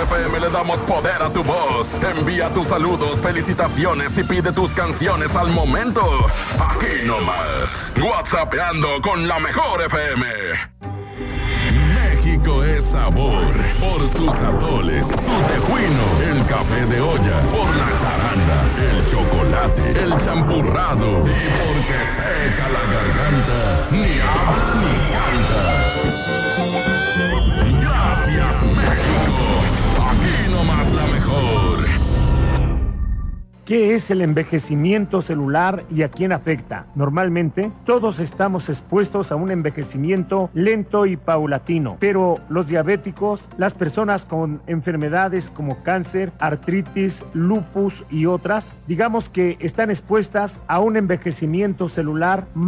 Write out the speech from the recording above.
FM le damos poder a tu voz. Envía tus saludos, felicitaciones y pide tus canciones al momento. Aquí nomás, WhatsAppeando con la mejor FM. México es sabor, por sus atoles, su tejuino, el café de olla, por la charanda, el chocolate, el champurrado y porque seca la garganta, ni habla ni canta. Gracias, México, aquí nomás la mejor. ¿Qué es el envejecimiento celular y a quién afecta? Normalmente, todos estamos expuestos a un envejecimiento lento y paulatino, pero los diabéticos, las personas con enfermedades como cáncer, artritis, lupus y otras, digamos que están expuestas a un envejecimiento celular más